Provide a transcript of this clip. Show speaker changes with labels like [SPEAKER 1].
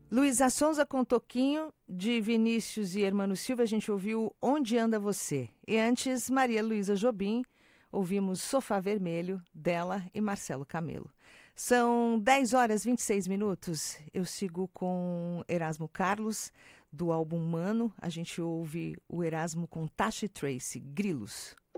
[SPEAKER 1] Luísa Sonza com Toquinho, de Vinícius e Hermano Silva, a gente ouviu Onde Anda Você. E antes, Maria Luísa Jobim, ouvimos Sofá Vermelho, dela e Marcelo Camelo. São 10 horas e 26 minutos. Eu sigo com Erasmo Carlos, do álbum Mano. A gente ouve o Erasmo com Tashi Trace, Grilos.